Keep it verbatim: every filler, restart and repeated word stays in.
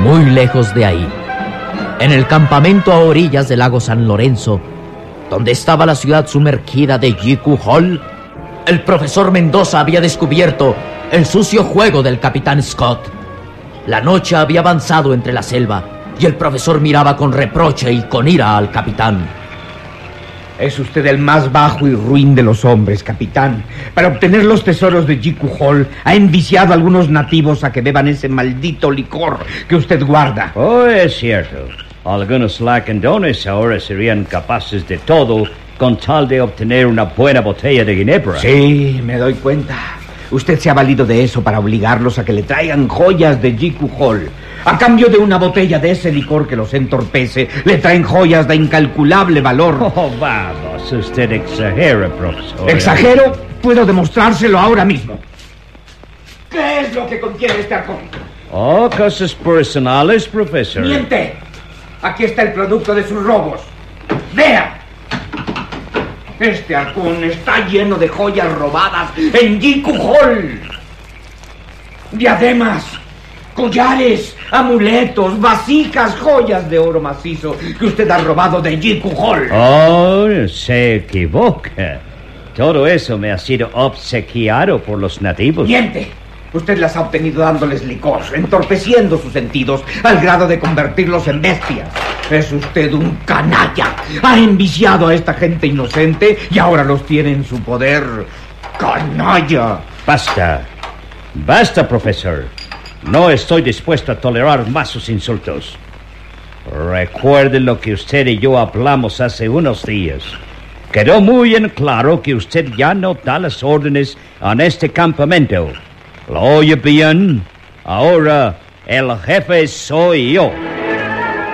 muy lejos de ahí, en el campamento a orillas del lago San Lorenzo, donde estaba la ciudad sumergida de Jiku Hall, el profesor Mendoza había descubierto el sucio juego del capitán Scott. La noche había avanzado entre la selva y el profesor miraba con reproche y con ira al capitán. Es usted el más bajo y ruin de los hombres, capitán. Para obtener los tesoros de Jiku Hall, ha enviciado a algunos nativos a que beban ese maldito licor que usted guarda. Oh, es cierto. Algunos lacandones ahora serían capaces de todo con tal de obtener una buena botella de ginebra. Sí, me doy cuenta. Usted se ha valido de eso para obligarlos a que le traigan joyas de Jiku Hall. A cambio de una botella de ese licor que los entorpece, le traen joyas de incalculable valor. Oh, vamos, usted exagera, profesor. ¿Exagero? Puedo demostrárselo ahora mismo. ¿Qué es lo que contiene este arcón? Oh, cosas personales, profesor. ¡Miente! Aquí está el producto de sus robos. ¡Vea! Este arcón está lleno de joyas robadas en Jiku Hall. Diademas, collares, amuletos, vasijas, joyas de oro macizo que usted ha robado de Jiku Hall. Oh, se equivoca. Todo eso me ha sido obsequiado por los nativos. ¡Miente! Usted las ha obtenido dándoles licor, entorpeciendo sus sentidos al grado de convertirlos en bestias. Es usted un canalla. Ha enviciado a esta gente inocente y ahora los tiene en su poder. ¡Canalla! Basta. Basta, profesor. No estoy dispuesto a tolerar más sus insultos. Recuerde lo que usted y yo hablamos hace unos días. Quedó muy en claro que usted ya no da las órdenes en este campamento. ¿Lo oye bien? Ahora el jefe soy yo.